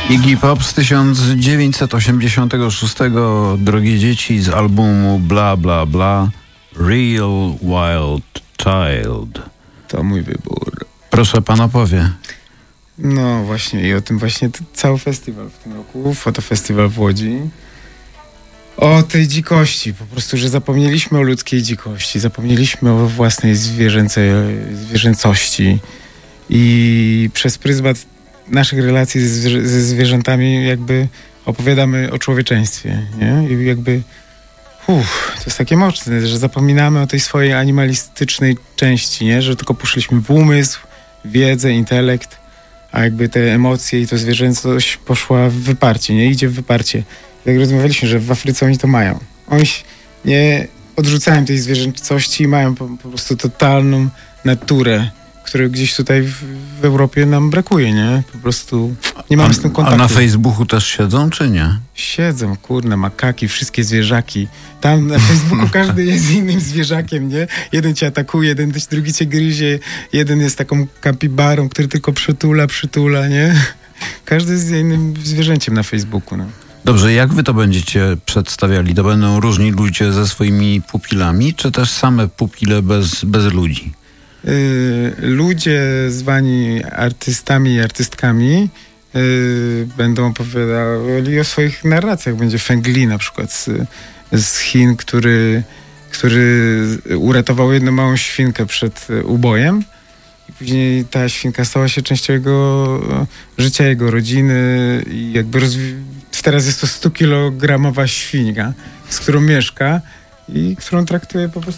Iggy Pop z 1986, drogie dzieci, z albumu Bla Bla Bla, Real Wild Child. To mój wybór. Proszę, pan opowie. No właśnie, i o tym właśnie cały festiwal w tym roku, fotofestiwal w Łodzi. O tej dzikości, po prostu, że zapomnieliśmy o ludzkiej dzikości, zapomnieliśmy o własnej zwierzęcości i przez pryzmat naszych relacji ze zwierzętami jakby opowiadamy o człowieczeństwie, nie? I jakby to jest takie mocne, że zapominamy o tej swojej animalistycznej części, nie? Że tylko poszliśmy w umysł, wiedzę, intelekt, a jakby te emocje i to zwierzęcość poszła w wyparcie, nie? Idzie w wyparcie. Jak rozmawialiśmy, że w Afryce oni to mają. Oni nie odrzucają tej zwierzęcości i mają po prostu totalną naturę, której gdzieś tutaj w Europie nam brakuje, nie? Po prostu nie mamy z tym kontaktu. A na Facebooku też siedzą, czy nie? Siedzą, kurne, makaki, wszystkie zwierzaki. Tam na Facebooku każdy jest innym zwierzakiem, nie? Jeden cię atakuje, drugi cię gryzie, jeden jest taką kapibarą, który tylko przytula, nie? Każdy jest innym zwierzęciem na Facebooku, no. Dobrze, jak wy to będziecie przedstawiali? To będą różni ludzie ze swoimi pupilami, czy też same pupile bez ludzi? Ludzie zwani artystami i artystkami będą opowiadali o swoich narracjach. Będzie Feng Li na przykład z Chin, który uratował jedną małą świnkę przed ubojem. I później ta świnka stała się częścią jego życia, jego rodziny i jakby teraz jest to 100-kilogramowa świnka, z którą mieszka i którą traktuje po prostu